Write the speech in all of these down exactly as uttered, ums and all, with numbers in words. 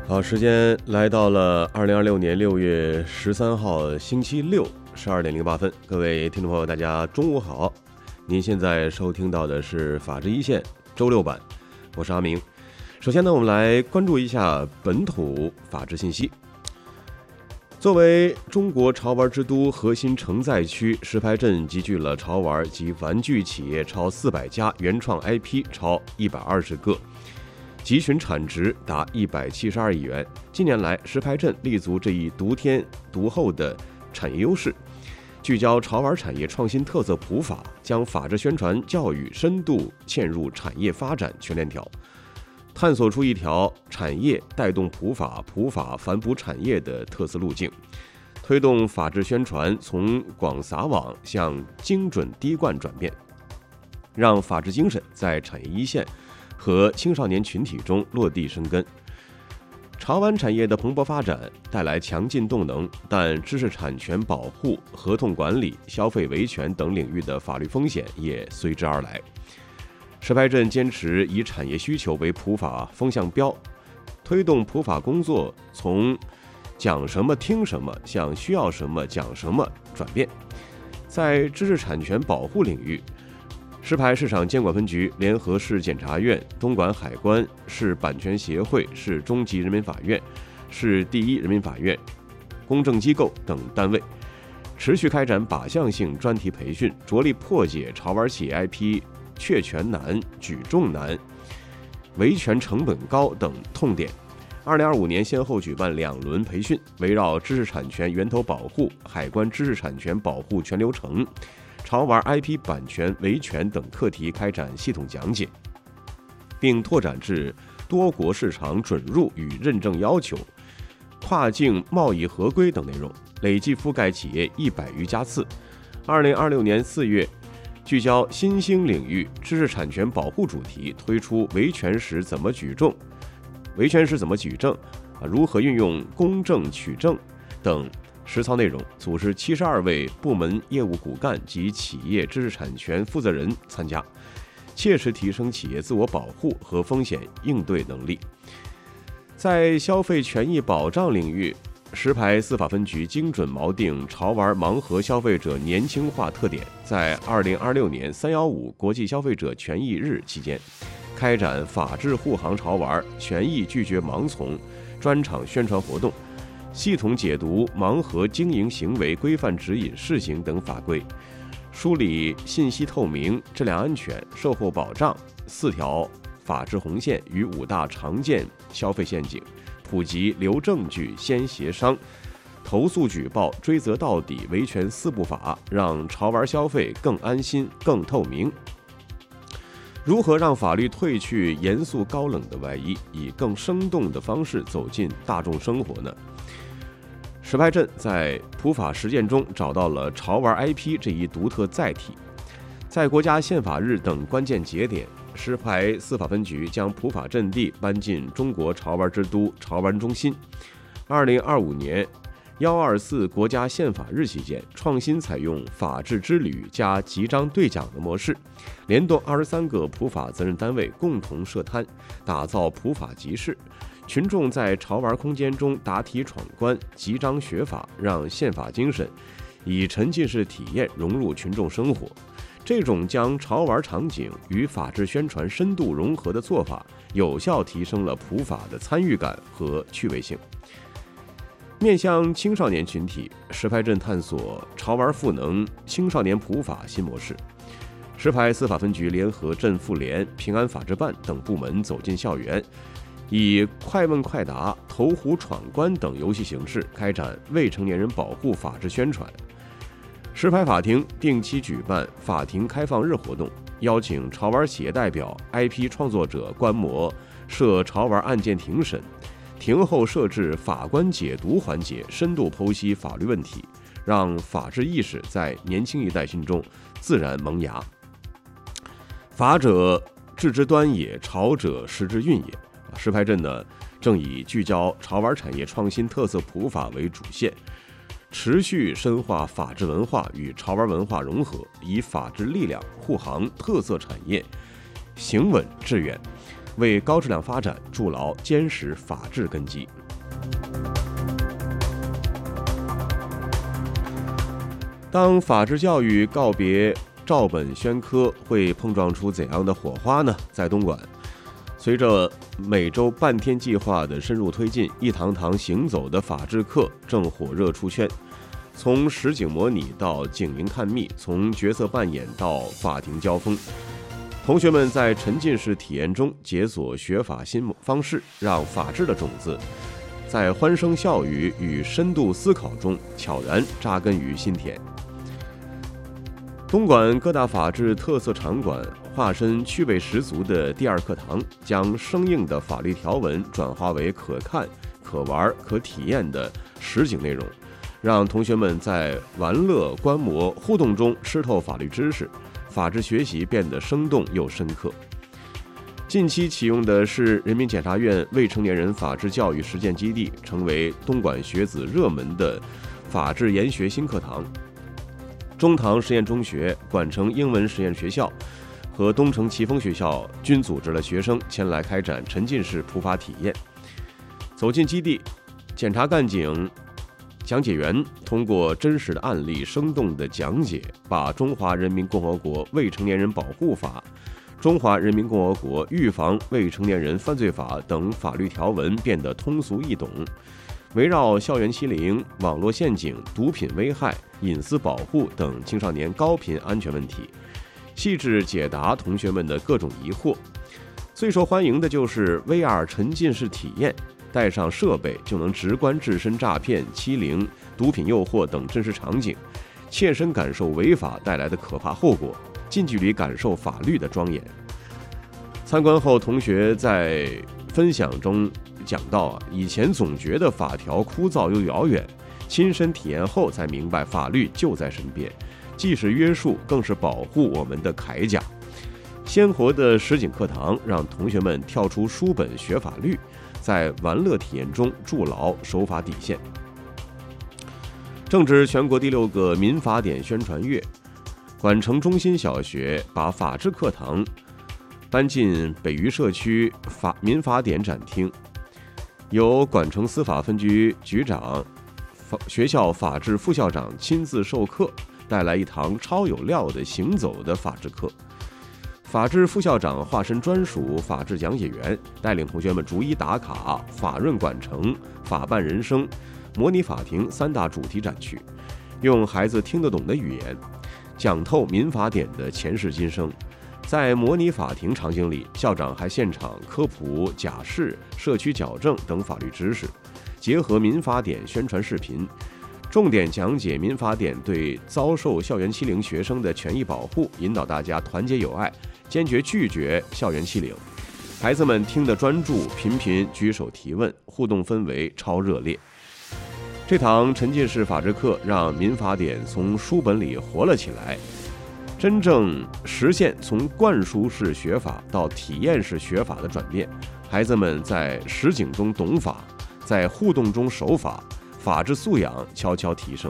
好，时间来到了二零二六年六月十三号星期六十二点零八分，各位听众朋友，大家中午好。您现在收听到的是法治一线周六版，我是阿明。首先呢，我们来关注一下本土法治信息。作为中国潮玩之都核心承载区，石牌镇集聚了潮玩及玩具企业超四百家，原创 I P 超一百二十个，集群产值达一百七十二亿元。近年来，石牌镇立足这一独天独厚的产业优势，聚焦潮玩产业创新特色普法，将法治宣传教育深度嵌入产业发展全链条，探索出一条产业带动普法、普法反哺产业的特色路径，推动法治宣传从广撒网向精准滴灌转变，让法治精神在产业一线和青少年群体中落地生根。潮玩产业的蓬勃发展带来强劲动能，但知识产权保护、合同管理、消费维权等领域的法律风险也随之而来。石牌镇坚持以产业需求为普法风向标，推动普法工作从讲什么听什么向需要什么讲什么转变。在知识产权保护领域，石牌市场监管分局联合市检察院、东莞海关、市版权协会、市中级人民法院、市第一人民法院、公证机构等单位，持续开展靶向性专题培训，着力破解潮玩企业 I P 确权难、举重难、维权成本高等痛点。二零二五年先后举办两轮培训，围绕知识产权源头保护、海关知识产权保护全流程、潮玩 I P 版权维权等课题开展系统讲解，并拓展至多国市场准入与认证要求、跨境贸易合规等内容，累计覆盖企业一百余家次。二零二六年四月，聚焦新兴领域知识产权保护主题，推出维权时怎么举证、维权时怎么举证、如何运用公证取证等实操内容，组织七十二位部门业务骨干及企业知识产权负责人参加，切实提升企业自我保护和风险应对能力。在消费权益保障领域，石牌司法分局精准锚定潮玩盲盒消费者年轻化特点，在二零二六年三一五国际消费者权益日期间，开展法治护航潮玩、权益拒绝盲从专场宣传活动，系统解读盲盒经营行为规范指引试行等法规，梳理信息透明、质量安全、售后保障四条法治红线与五大常见消费陷阱，普及留证据、先协商、投诉举报、追责到底维权四步法，让潮玩消费更安心、更透明。如何让法律褪去严肃高冷的外衣，以更生动的方式走进大众生活呢？石牌镇在普法实践中找到了潮玩 I P 这一独特载体，在国家宪法日等关键节点，石牌司法分局将普法阵地搬进中国潮玩之都潮玩中心。二零二五年幺二四国家宪法日期间，创新采用法治之旅加集章对讲的模式，联动二十三个普法责任单位共同设摊，打造普法集市。群众在潮玩空间中答题闯关、集章学法，让宪法精神以沉浸式体验融入群众生活。这种将潮玩场景与法治宣传深度融合的做法，有效提升了普法的参与感和趣味性。面向青少年群体，石牌镇探索潮玩赋能青少年普法新模式。石牌司法分局联合镇妇联、平安法制办等部门走进校园，以快问快答、投壶闯关等游戏形式开展未成年人保护法治宣传。石牌法庭定期举办法庭开放日活动，邀请潮玩企业代表、I P 创作者、观摩设潮玩案件庭审，庭后设置法官解读环节，深度剖析法律问题，让法治意识在年轻一代心中自然萌芽。法者治之端也，潮者时之运也。石牌镇呢，正以聚焦潮玩产业创新特色普法为主线，持续深化法治文化与潮玩文化融合，以法治力量护航特色产业，行稳致远。 为高质量发展筑牢坚实法治根基。当法治教育告别照本宣科，会碰撞出怎样的火花呢？在东莞，随着每周半天计划的深入推进，一堂堂行走的法治课正火热出圈。从实景模拟到警营探秘，从角色扮演到法庭交锋，同学们在沉浸式体验中解锁学法新方式，让法治的种子在欢声笑语与深度思考中悄然扎根于心田。东莞各大法治特色场馆化身趣味十足的第二课堂，将生硬的法律条文转化为可看、可玩、可体验的实景内容，让同学们在玩乐、观摩、互动中吃透法律知识，法治学习变得生动又深刻。近期启用的是人民检察院未成年人法治教育实践基地，成为东莞学子热门的法治研学新课堂。中塘实验中学、莞城英文实验学校和东城奇峰学校均组织了学生前来开展沉浸式普法体验。走进基地，检察干警讲解员通过真实的案例生动的讲解，把中华人民共和国未成年人保护法、中华人民共和国预防未成年人犯罪法等法律条文变得通俗易懂，围绕校园欺凌、网络陷阱、毒品危害、隐私保护等青少年高频安全问题，细致解答同学们的各种疑惑。最受欢迎的就是 V R 沉浸式体验，带上设备就能直观置身诈骗、欺凌、毒品诱惑等真实场景，切身感受违法带来的可怕后果，近距离感受法律的庄严。参观后，同学在分享中讲到啊，以前总觉得法条枯燥又遥远，亲身体验后才明白法律就在身边，既是约束，更是保护我们的铠甲。鲜活的实景课堂让同学们跳出书本学法律，在玩乐体验中筑牢守法底线。正值全国第六个民法典宣传月，莞城中心小学把法治课堂搬进北隅社区法民法典展厅，由莞城司法分局局长、学校法治副校长亲自授课，带来一堂超有料的行走的法治课。法治副校长化身专属法治讲解员，带领同学们逐一打卡法润莞城、法办人生、模拟法庭三大主题展区，用孩子听得懂的语言讲透民法典的前世今生。在模拟法庭场景里，校长还现场科普假释、社区矫正等法律知识，结合民法典宣传视频，重点讲解民法典对遭受校园欺凌学生的权益保护，引导大家团结友爱，坚决拒绝校园欺凌。孩子们听得专注，频频举手提问，互动氛围超热烈。这堂沉浸式法治课让民法典从书本里活了起来，真正实现从灌输式学法到体验式学法的转变。孩子们在实景中懂法，在互动中守法，法治素养悄悄提升。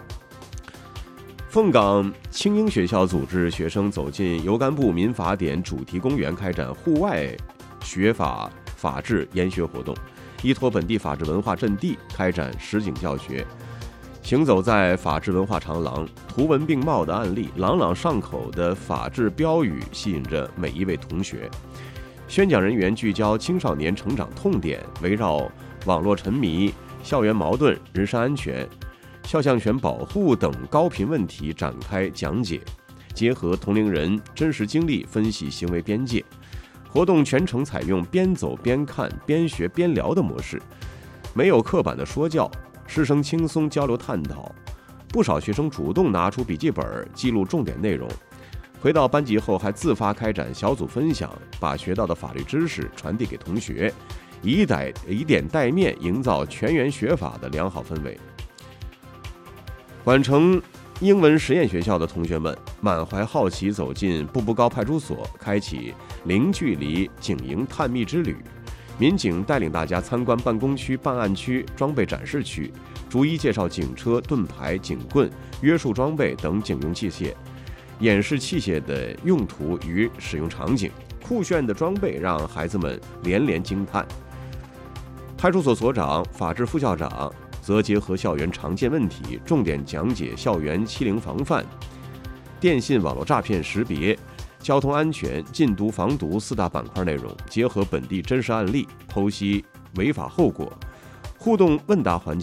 凤岗青英学校组织学生走进油甘部民法典主题公园，开展户外学法法治研学活动，依托本地法治文化阵地开展实景教学。行走在法治文化长廊，图文并茂的案例，朗朗上口的法治标语吸引着每一位同学。宣讲人员聚焦青少年成长痛点，围绕网络沉迷、校园矛盾、人身安全、肖像权保护等高频问题展开讲解，结合同龄人真实经历分析行为边界。活动全程采用边走边看、边学边聊的模式，没有刻板的说教，师生轻松交流探讨。不少学生主动拿出笔记本记录重点内容，回到班级后还自发开展小组分享，把学到的法律知识传递给同学，以带以点带面，营造全员学法的良好氛围。莞城英文实验学校的同学们满怀好奇走进步步高派出所，开启零距离警营探秘之旅。民警带领大家参观办公区、办案区、装备展示区，逐一介绍警车、盾牌、警棍、约束装备等警用器械，演示器械的用途与使用场景， 酷炫的装备让孩子们连连惊叹。派出所所长、法制副校长则结合校园常见问题，重点讲解校园欺凌防范、电信网络诈骗识别、交通安全、禁毒防毒四大板块内容，结合本地真实案例，剖析违法后果，互动问答环节